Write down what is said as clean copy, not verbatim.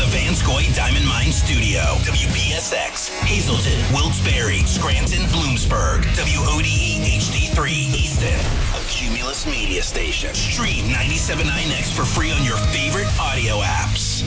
Vanscoy Diamond Mine Studio. WPSX, Hazleton, Wilkes-Barre, Scranton, Bloomsburg. WODE HD3, Easton. A Cumulus media station. Stream 97.9X for free on your favorite audio apps.